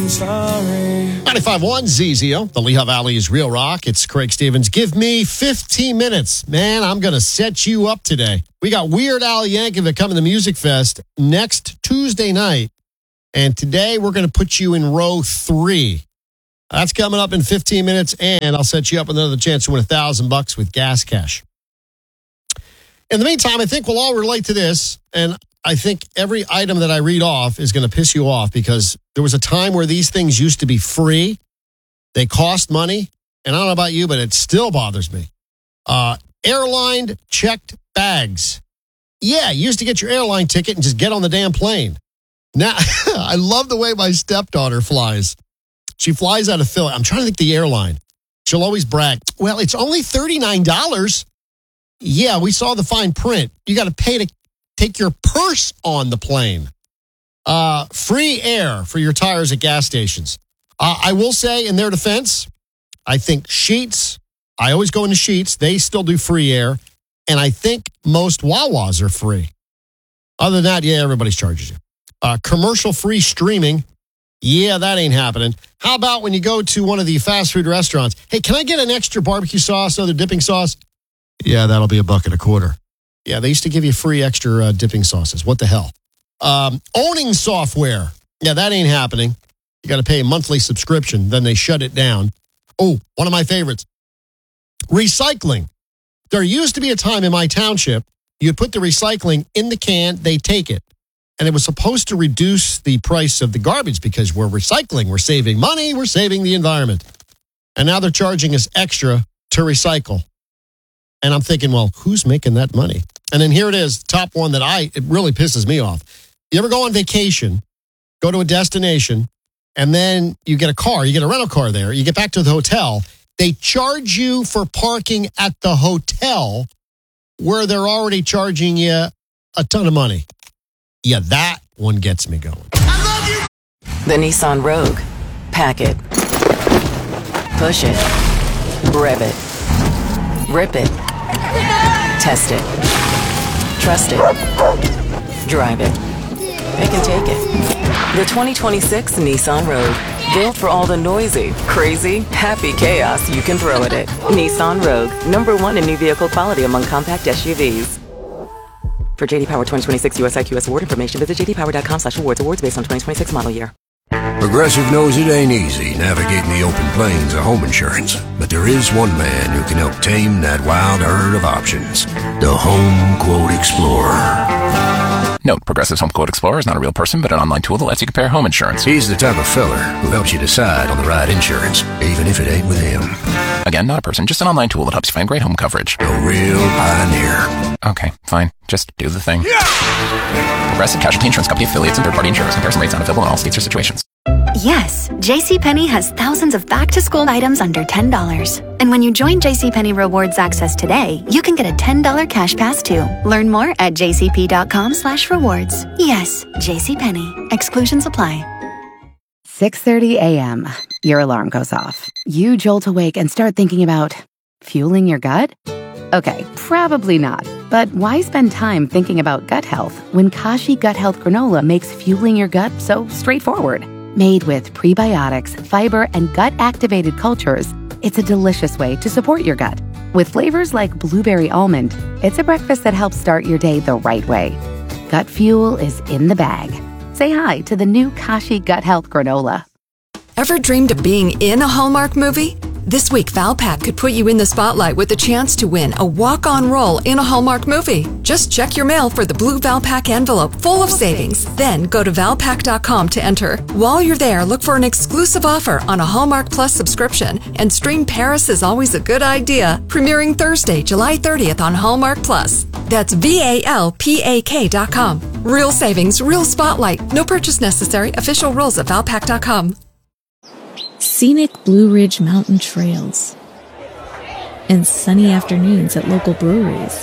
I'm sorry. 95.1 ZZO, the Lehigh Valley's Real Rock. It's Craig Stevens. Give me 15 minutes. Man, I'm going to set you up today. We got Weird Al Yankovic coming to Music Fest next Tuesday night. And today we're going to put you in row 3. That's coming up in 15 minutes, and I'll set you up with another chance to win $1,000 with gas cash. In the meantime, I think we'll all relate to this, and I think every item that I read off is going to piss you off because there was a time where these things used to be free. They cost money, and I don't know about you, but it still bothers me. Airline checked bags. Yeah, you used to get your airline ticket and just get on the damn plane. Now, I love the way my stepdaughter flies. She flies out of Philly. I'm trying to think the airline. She'll always brag, well, it's only $39. Yeah, we saw the fine print. You got to pay to take your purse on the plane. Free air for your tires at gas stations. I will say, in their defense, I think Sheetz, I always go into Sheetz. They still do free air. And I think most Wawas are free. Other than that, yeah, everybody's charges you. Commercial-free streaming. Yeah, that ain't happening. How about when you go to one of the fast food restaurants? Hey, can I get an extra barbecue sauce, other dipping sauce? Yeah, that'll be $1.25. Yeah, they used to give you free extra dipping sauces. What the hell? Owning software. Yeah, that ain't happening. You got to pay a monthly subscription. Then they shut it down. Oh, one of my favorites. Recycling. There used to be a time in my township, you'd put the recycling in the can, they take it. And it was supposed to reduce the price of the garbage because we're recycling. We're saving money. We're saving the environment. And now they're charging us extra to recycle. And I'm thinking, well, who's making that money? And then here it is, top one that it really pisses me off. You ever go on vacation, go to a destination, and then you get a car, you get a rental car there, you get back to the hotel, they charge you for parking at the hotel where they're already charging you a ton of money. Yeah, that one gets me going. The Nissan Rogue. Pack it. Push it. Rev it. Rip it. Test it. Trust it. Drive it. It can take it. The 2026 Nissan Rogue. Built for all the noisy, crazy, happy chaos you can throw at it. Nissan Rogue. #1 in new vehicle quality among compact SUVs. For JD Power 2026 US IQS award information, visit jdpower.com/awards. Awards based on 2026 model year. Progressive knows it ain't easy navigating the open plains of home insurance, but there is one man who can help tame that wild herd of options. The Home Quote Explorer. Note, Progressive's Home Quote Explorer is not a real person, but an online tool that lets you compare home insurance. He's the type of feller who helps you decide on the right insurance, even if it ain't with him. Again, not a person, just an online tool that helps you find great home coverage. A real pioneer. Okay, fine. Just do the thing. Yeah! Progressive Casualty Insurance Company affiliates and third-party insurers. Comparison rates not available in all states or situations. Yes, JCPenney has thousands of back-to-school items under $10. And when you join JCPenney Rewards Access today, you can get a $10 cash pass too. Learn more at jcp.com/rewards. Yes, JCPenney. Exclusions apply. 6:30 a.m. Your alarm goes off. You jolt awake and start thinking about fueling your gut? Okay, probably not. But why spend time thinking about gut health when Kashi Gut Health Granola makes fueling your gut so straightforward? Made with prebiotics, fiber, and gut-activated cultures, it's a delicious way to support your gut. With flavors like blueberry almond, it's a breakfast that helps start your day the right way. Gut fuel is in the bag. Say hi to the new Kashi Gut Health Granola. Ever dreamed of being in a Hallmark movie? This week, Valpak could put you in the spotlight with the chance to win a walk-on role in a Hallmark movie. Just check your mail for the blue Valpak envelope full of savings. Then go to Valpak.com to enter. While you're there, look for an exclusive offer on a Hallmark Plus subscription and stream Paris is Always a Good Idea, premiering Thursday, July 30th on Hallmark Plus. That's VALPAK.com. Real savings, real spotlight. No purchase necessary. Official rules at Valpak.com. Scenic Blue Ridge Mountain trails and sunny afternoons at local breweries.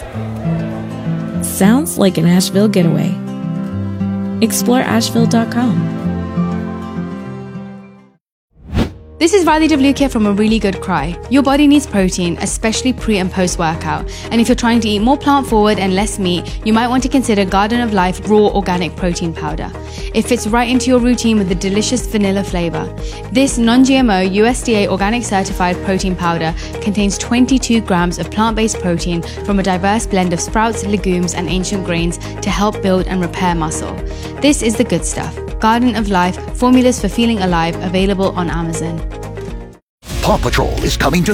Sounds like an Asheville getaway. Explore Asheville.com. This is Riley DeVluke from A Really Good Cry. Your body needs protein, especially pre and post workout. And if you're trying to eat more plant forward and less meat, you might want to consider Garden of Life Raw Organic Protein Powder. It fits right into your routine with the delicious vanilla flavor. This non-GMO USDA organic certified protein powder contains 22 grams of plant-based protein from a diverse blend of sprouts, legumes, and ancient grains to help build and repair muscle. This is the good stuff. Garden of Life, formulas for feeling alive, available on Amazon. Paw Patrol is coming to